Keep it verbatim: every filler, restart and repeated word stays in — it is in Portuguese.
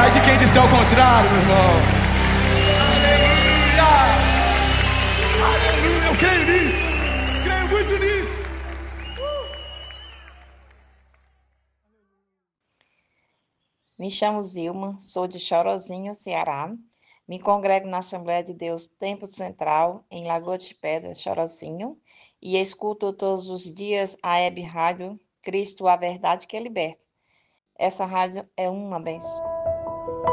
de quem disse ao contrário, meu irmão. Aleluia! Aleluia! Eu creio nisso. Creio muito nisso. Me chamo Zilma, sou de Chorozinho, Ceará. Me congrego na Assembleia de Deus Tempo Central, em Lagoa de Pedras, Chorozinho, e escuto todos os dias a Web Rádio Cristo, a Verdade que Liberta. Essa rádio é uma benção.